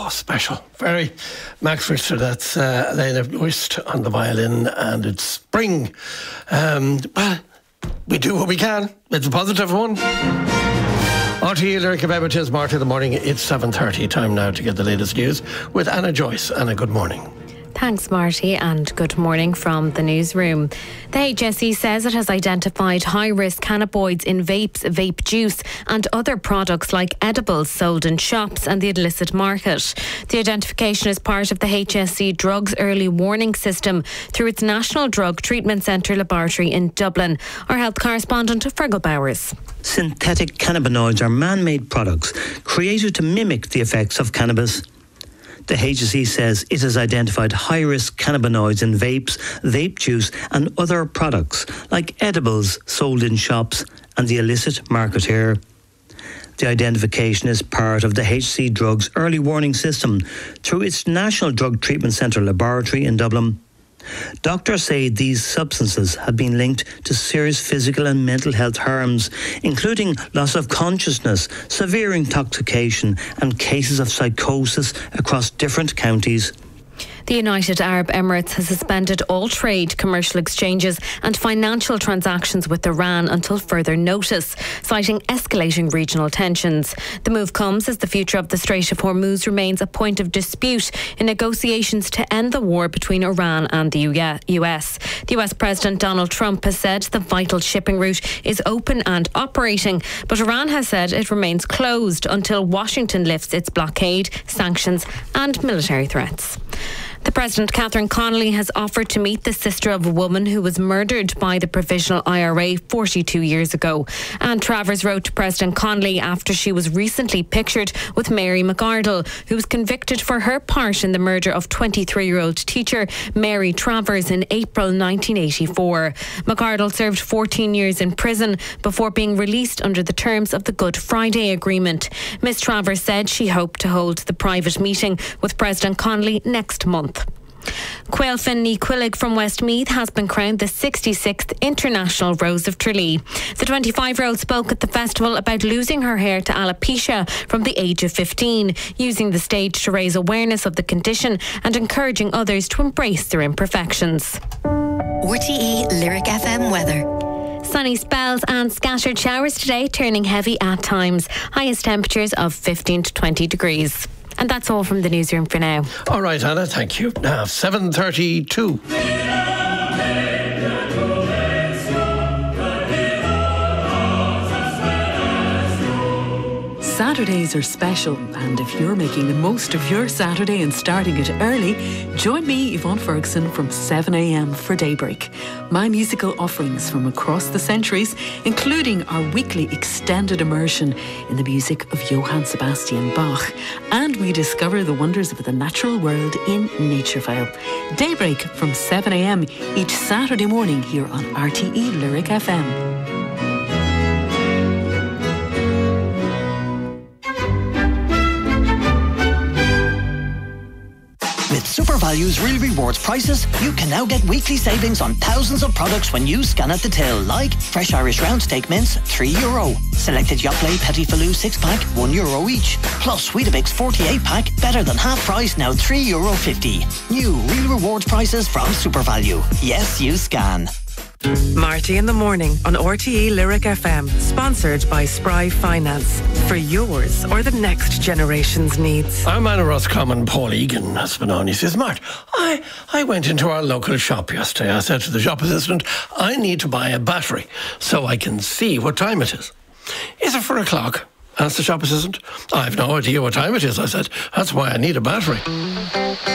Oh, special. Very Max Richter. That's Lena Noist on the violin, and it's spring. Well, we do what we can. It's a positive one. RTE Lyric FM, it is Marty in the morning. It's 7:30. Time now to get the latest news with Anna Joyce. Anna, good morning. Thanks, Marty, and good morning from the newsroom. The HSE says it has identified high-risk cannabinoids in vapes, vape juice and other products like edibles sold in shops and the illicit market. The identification is part of the HSE Drugs Early Warning System through its National Drug Treatment Centre laboratory in Dublin. Our health correspondent, Fergal Bowers. Synthetic cannabinoids are man-made products created to mimic the effects of cannabis. The HSE says it has identified high-risk cannabinoids in vapes, vape juice and other products like edibles sold in shops and the illicit market here. The identification is part of the HSE Drugs Early Warning System through its National Drug Treatment Centre laboratory in Dublin. Doctors say these substances have been linked to serious physical and mental health harms, including loss of consciousness, severe intoxication and cases of psychosis across different counties. The United Arab Emirates has suspended all trade, commercial exchanges and financial transactions with Iran until further notice, citing escalating regional tensions. The move comes as the future of the Strait of Hormuz remains a point of dispute in negotiations to end the war between Iran and the US. The US President Donald Trump has said the vital shipping route is open and operating, but Iran has said it remains closed until Washington lifts its blockade, sanctions and military threats. The President, Catherine Connolly, has offered to meet the sister of a woman who was murdered by the Provisional IRA 42 years ago. Anne Travers wrote to President Connolly after she was recently pictured with Mary McArdle, who was convicted for her part in the murder of 23-year-old teacher Mary Travers in April 1984. McArdle served 14 years in prison before being released under the terms of the Good Friday Agreement. Ms Travers said she hoped to hold the private meeting with President Connolly next month. Caolfinn Ní Cuilig from Westmeath has been crowned the 66th International Rose of Tralee. The 25-year-old spoke at the festival about losing her hair to alopecia from the age of 15, using the stage to raise awareness of the condition and encouraging others to embrace their imperfections. RTE Lyric FM weather. Sunny spells and scattered showers today, turning heavy at times. Highest temperatures of 15 to 20 degrees. And that's all from the newsroom for now. All right, Anna, thank you. Now, 7:32. Saturdays are special, and if you're making the most of your Saturday and starting it early, join me, Yvonne Ferguson, from 7 a.m. for Daybreak. My musical offerings from across the centuries, including our weekly extended immersion in the music of Johann Sebastian Bach. And we discover the wonders of the natural world in Natureville. Daybreak from 7 a.m. each Saturday morning here on RTE Lyric FM. With SuperValue's Real Rewards prices, you can now get weekly savings on thousands of products when you scan at the till, like fresh Irish round steak mince, €3. Selected Yoplait Petit Filou 6-pack, €1 each. Plus Weetabix 48-pack, better than half price, now €3.50. New Real Rewards prices from SuperValue. Yes, you scan. Marty in the morning on RTE Lyric FM, sponsored by Spry Finance. For yours or the next generation's needs. Our man of Roscommon, Paul Egan, has been on. He says, Mart, I went into our local shop yesterday. I said to the shop assistant, I need to buy a battery so I can see what time it is. Is it 4 o'clock? Asked the shop assistant. I have no idea what time it is, I said. That's why I need a battery.